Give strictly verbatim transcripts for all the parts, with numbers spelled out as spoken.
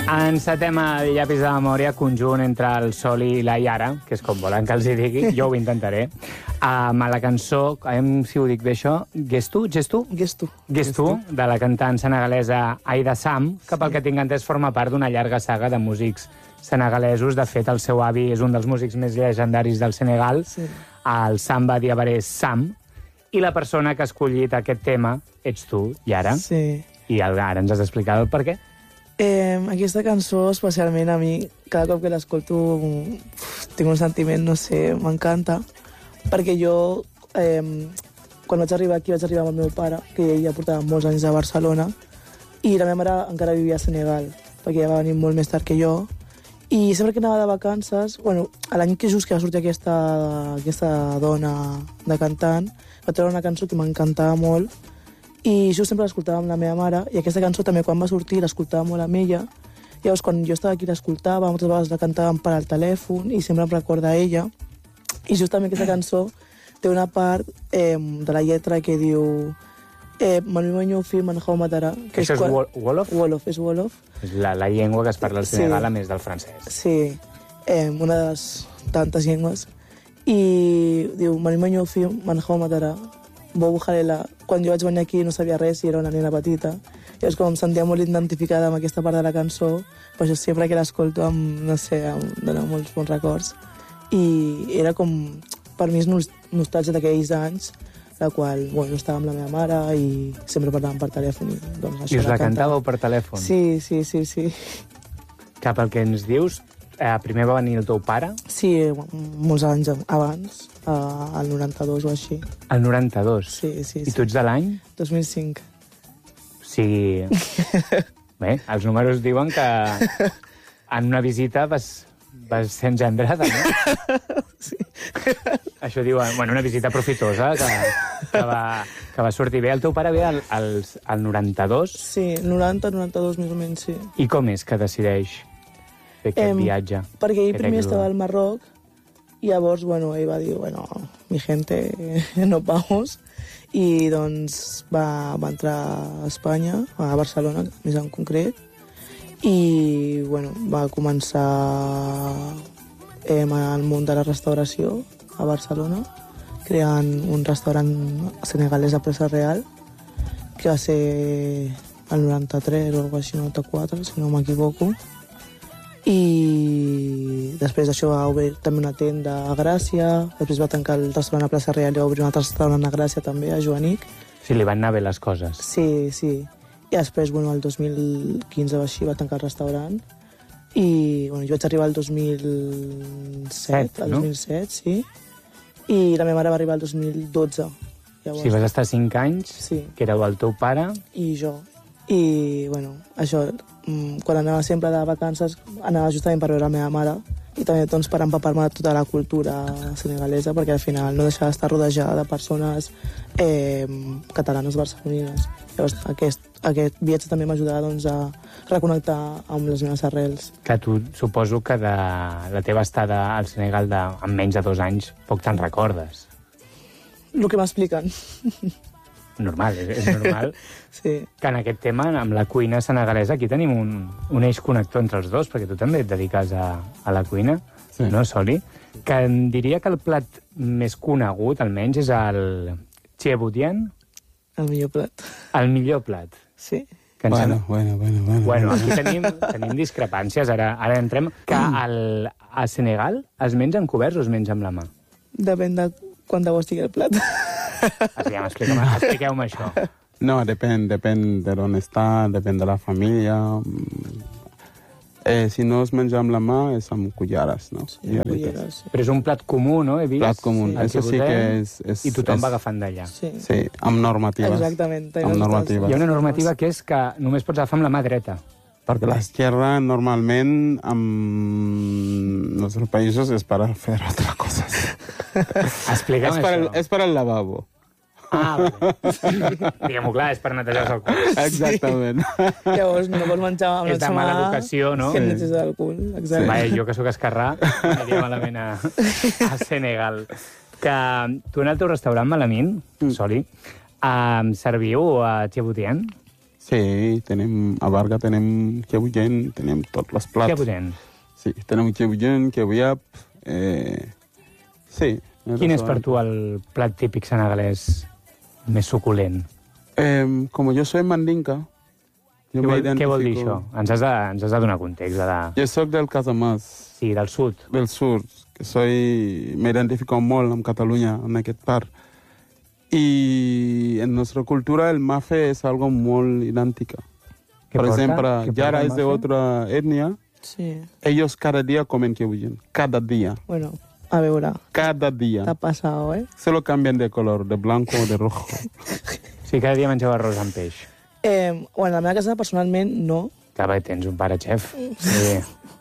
Encetem el llapis de memòria conjunt entre el Soli i la Yara, que és com volen que els hi digui, jo ho intentaré, amb la cançó, si ho dic bé això, Gestu? Gestu? Gestu. Gestu, de la cantant senegalesa Aida Sam, que pel que tinc entès forma part d'una llarga saga de músics senegalesos. De fet, el seu avi és un dels músics més llegendaris del Senegal, sí. El Samba Diabaré Sam, i la persona que ha escollit aquest tema ets tu, Yara. Sí. I ara ens has d'explicar el per què. Eh, aquesta cançó, especialment a mi, cada cop que l'escolto tinc un sentiment, no sé, m'encanta, perquè jo, eh, quan vaig arribar aquí, vaig arribar amb el meu pare, que ell ja portava molts anys a Barcelona, i la meva mare encara vivia a Senegal, perquè ja va venir molt més tard que jo, i sempre que anava de vacances, bueno, l'any que just que va sortir aquesta, aquesta dona de cantant, va treure una cançó que m'encantava molt, i jo sempre l'escoltava amb la meva mare, i aquesta cançó també quan va sortir l'escoltava molt amb ella. Llavors, quan jo estava aquí l'escoltava, moltes vegades la cantàvem per al telèfon i sempre em recorda a ella. I justament aquesta cançó té una part eh, de la lletra que diu eh, Manu Manyo fi manjau matarà. Que això és quan... Wolof? Wolof, és Wolof. És la, la llengua que es parla al Senegal, sí. A més del francès. Sí, eh, una de les tantes llengües. I diu Manu Manyo fi manjau matarà. Bobu Jalela, quan jo vaig venir aquí no sabia res i era una nena petita. Llavors, com em sentia molt identificada amb aquesta part de la cançó, per això sempre que l'escolto em, no sé, em dona molts bons records. I era com, per mi és nostàlgia d'aquells anys, la qual, bueno, estava amb la meva mare i sempre parlàvem per telèfon. I, doncs, I us la cantàveu per telèfon? Sí, sí, sí, sí. Cap al que ens dius, eh, primer va venir el teu pare? Sí, molts anys abans. Uh, el noranta-dos o així. El noranta-dos? Sí, sí, sí. I tu ets de l'any? dos mil cinc. O sigui... Bé, els números diuen que en una visita vas, vas ser engendrada, no? Sí. Això diuen... Bueno, una visita profitosa que, que, va, que va sortir bé. El teu pare ve al, al, al noranta-dos? Sí, noranta, noranta-dos més o menys, sí. I com és que decideix fer aquest eh, viatge? Perquè ell primer estava al Marroc. I llavors, bueno, ell va dir, bueno, mi gente, no vamos. I doncs va, va entrar a Espanya, a Barcelona, més en concret. I, bueno, va començar eh, el món de la restauració a Barcelona, creant un restaurant senegalès a Plaça Real, que va ser el noranta-tres o alguna cosa així, noranta-quatre, si no m'equivoco. I després d'això va obrir també una tenda a Gràcia, després va tancar el restaurant a Plaça Real i va obrir un altre restaurant a Gràcia també, a Joanic. Sí, li van anar bé les coses. Sí, sí. I després, bueno, el dos mil quinze o així va tancar el restaurant i bueno, jo vaig arribar el dos mil set, el dos mil set, no? Sí. I la meva mare va arribar el dos mil dotze. Llavors... Sí, vas estar cinc anys, sí. Que éreu el teu pare... I jo. I, bueno, això, quan anava sempre de vacances, anava justament per veure la meva mare i també doncs, per empapar-me de tota la cultura senegalesa, perquè al final no deixava d'estar rodejada de persones eh, catalanes barcelonines. Llavors, aquest, aquest viatge també m'ajudava doncs, a reconnectar amb les meves arrels. Que tu suposo que de la teva estada al Senegal de, en menys de dos anys poc te'n recordes. El que m'expliquen. Normal, és, és normal. Sí. Que en aquest tema, amb la cuina senegalesa, aquí tenim un, un eix connector entre els dos, perquè tu també et dediques a, a la cuina, sí. No, Soli? Que em diria que el plat més conegut, almenys, és el Thieboudian. El millor plat. El millor plat. Sí. Que bueno, bueno, bueno, bueno. Bueno, aquí tenim, tenim discrepàncies, ara, ara entrem. Que al, a Senegal es mengen coberts o es mengen amb la mà? Depèn de quant de bo estigui el plat. Expliqueu-me expliqueu expliqueu això. No, depèn, depèn de on està, depèn de la família. Eh, si no es menja amb la mà, és amb cullares, no? Sí, amb cullares, sí. Però és un plat comú, no? He vist? Plat comú, sí. Això sí que és... és I tothom és... va agafant d'allà. Sí. Sí, amb normatives. Exactament. Amb normatives. Hi ha una normativa que és que només pots agafar amb la mà dreta. Perquè l'esquerra, normalment, en nostres països, és per fer altres coses. Explica'm és per això. El, és per al lavabo. Ah, vale. Diguem-ho clar, és per netejar el cul. Exactament. Sí. Llavors no pots menjar amb és de mala educació, no? Que neteges el cul. Exacte. Sí. Vaja, jo que sóc esquerrà, aniria malament a, a Senegal. Que tu en el teu restaurant, Malamín, mm. Soli, um, serviu a Thieboudian? Sí, tenim, a Barga tenim kebuyen, tenim tots els plats. Kebuyen. Sí, tenim kebuyen, kebuyap, eh... sí. Quin és per tu el plat típic senegalès més suculent? Eh, com jo soy mandinka, jo Què vol, m'identifico... què vol dir això? Ens has de, ens has de donar context. De... Jo soc del Casamàs. Sí, del sud. Del sud, que soy... m'identifico molt amb Catalunya, en aquest part. Y en nuestra cultura el mafe es algo muy idéntico. Por porta? ejemplo, Yara es de otra etnia. Sí. Ellos cada día comen kebuyen. Cada día. Bueno, a veure, Cada día. t'ha passat, eh? Solo cambian de color, de blanco o de rojo. Sí, cada dia mengeu arròs amb peix. eh? Bueno, a la meva casa personalment no. Clar, perquè tens un pare xef. Sí.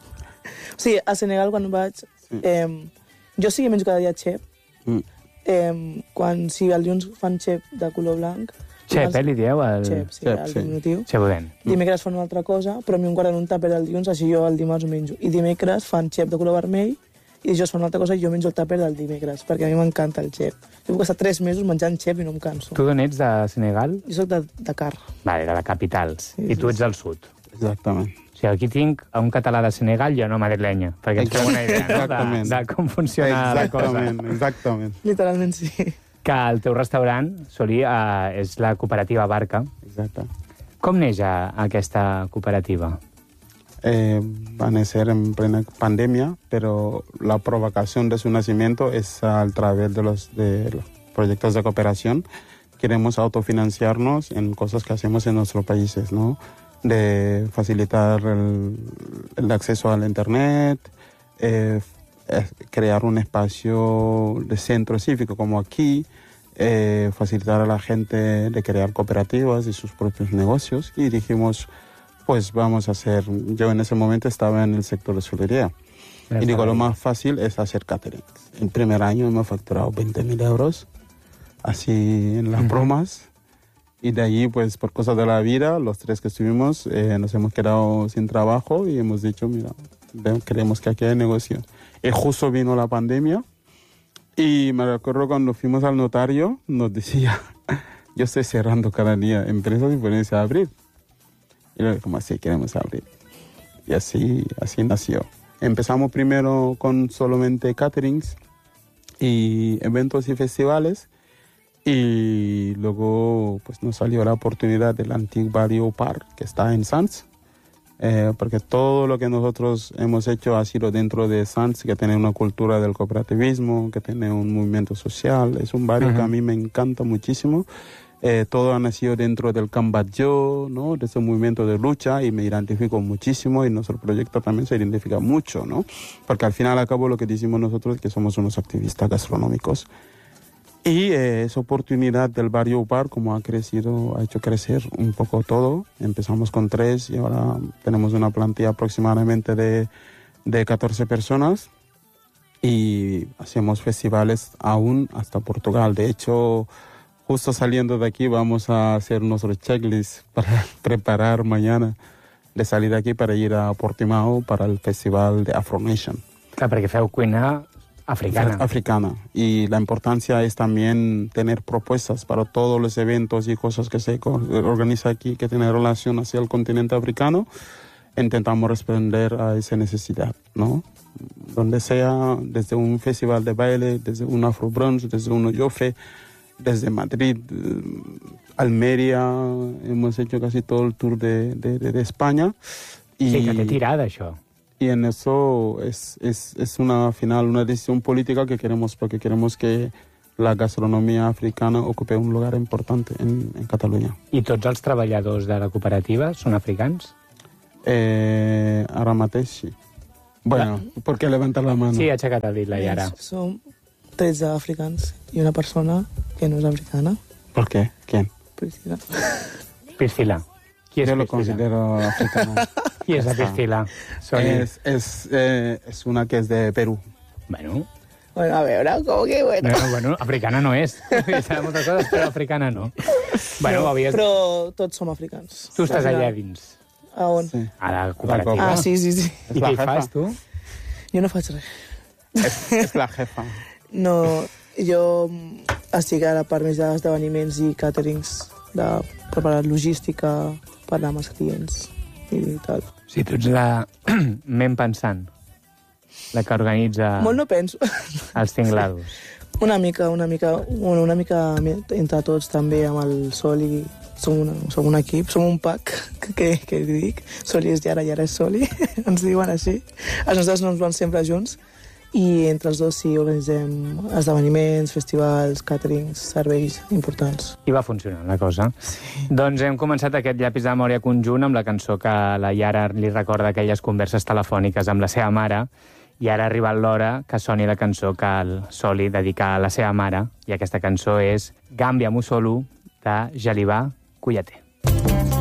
O sigui, a Senegal quan vaig... Eh, jo sí que menjo cada dia xep. Mm. Eh, quan, si el dilluns fan xep de color blanc... Xep, dimarts- eh, li dieu? El... Xep, sí, Xep, el sí. diminutiu. Xepudent. Dimecres fan una altra cosa, però a mi em guarden un tàper del dilluns, així jo el dimarts ho menjo. I dimecres fan xep de color vermell, i dijous fan una altra cosa i jo menjo el tàper del dimecres, perquè a mi m'encanta el xep. Jo puc estar tres mesos menjant xep i no em canso. Tu d'on ets, de Senegal? Jo soc de Dakar. Vale, de la capital. Sí, I tu sí, ets del sud. Exactament. O sigui, aquí tinc a un català de Senegal i a no madrilenya, perquè ens fem una idea, no?, de, de com funciona la cosa. Exactament, exactament. Literalment sí. Que el teu restaurant, Soli, eh, és la cooperativa Barca. Exacte. Com neix a, aquesta cooperativa? Eh, va a nacer en plena pandemia, pero la provocación de su nacimiento es a través de los, de los proyectos de cooperación. Queremos autofinanciarnos en cosas que hacemos en nuestros países, ¿no? De facilitar el, el acceso al Internet, eh, crear un espacio de centro cívico como aquí, eh, facilitar a la gente de crear cooperativas y sus propios negocios. Y dijimos, pues vamos a hacer, yo en ese momento estaba en el sector de hostelería. Y digo, lo más fácil es hacer catering. El primer año hemos facturado veinte mil euros, así en las uh-huh. bromas. Y de allí, pues por cosas de la vida, los tres que estuvimos, eh, nos hemos quedado sin trabajo y hemos dicho, mira, queremos que aquí haya negocio. Y justo vino la pandemia y me recuerdo cuando fuimos al notario, nos decía, yo estoy cerrando cada día empresas y ponerse a abrir. Y luego, como así, queremos abrir. Y así, así nació. Empezamos primero con solamente caterings y eventos y festivales. Y luego pues nos salió la oportunidad del antiguo barrio Par, que está en Sants. Eh, porque todo lo que nosotros hemos hecho ha sido dentro de Sants, que tiene una cultura del cooperativismo, que tiene un movimiento social. Es un barrio uh-huh. que a mí me encanta muchísimo. Eh, todo ha nacido dentro del Cambatlló, ¿no? De ese movimiento de lucha, y me identifico muchísimo, y nuestro proyecto también se identifica mucho, ¿no? Porque al final, al cabo, lo que decimos nosotros es que somos unos activistas gastronómicos. Y eh, esa oportunidad del barrio Upar, como ha crecido, ha hecho crecer un poco todo. Empezamos con tres y ahora tenemos una plantilla aproximadamente de, de catorce personas. Y hacemos festivales aún hasta Portugal. De hecho, justo saliendo de aquí vamos a hacer nuestro checklist para preparar mañana de salir de aquí para ir a Portimao para el festival de Afro Nation. Clar, perquè feu cuina africana. Africana. Y la importancia es también tener propuestas para todos los eventos y cosas que se organiza aquí que tienen relación hacia el continente africano. Intentamos responder a esa necesidad, ¿no? Donde sea, desde un festival de baile, desde un Afro Brunch, desde un Yofe, desde Madrid, Almería, hemos hecho casi todo el tour de, de, de España. Y, sí, que té tirada, això. Y en eso es, es, es una final, una decisión política que queremos, porque queremos que la gastronomía africana ocupe un lugar importante en, en Catalunya. I tots els treballadors de la cooperativa són africans? Eh, ara mateix sí. Bueno, ¿por qué levantar la mano? Sí, ha aixecat el dit la Yara. Som tretze africans i una persona que no és africana. ¿Por qué? ¿Quién? Priscila. Priscila. Qui és Yo lo Priscila? considero africana. Qui és la Priscila? Soli. Es, es, eh, es una que es de Perú. Bueno, Bueno, a veure, com que bueno. no, bueno, africana no és. Sabem moltes coses, però africana no. Bueno, ho havies... Però tots som africans. Tu estàs Al final. allà dins, A on? Sí. a la cooperativa. Ah, sí, sí, sí. I la què hi jefa. fas, tu? Jo no faig res. Es, es la jefa. No, jo estic a la part més d'esdeveniments i càterings, de preparar logística, parlar amb els clients i tal. Sí, tu ets la ment pensant, la que organitza Molt no penso. els tinglados. Una mica, una mica, bueno, una mica entre tots també amb el Soli. Som, una, som un equip, som un pack, que, que dic. Soli és Yara, Yara és Soli, ens diuen així. Els nostres noms van sempre junts i entre els dos sí organitzem esdeveniments, festivals, càterings, serveis importants. I va funcionar la cosa. Sí. Doncs hem començat aquest llapis de memòria conjunt amb la cançó que la Yara li recorda aquelles converses telefòniques amb la seva mare, i ara ha arribat l'hora que soni la cançó que el Soli dedica a la seva mare, i aquesta cançó és Gambia Musolu, de Jalibà Cuyaté.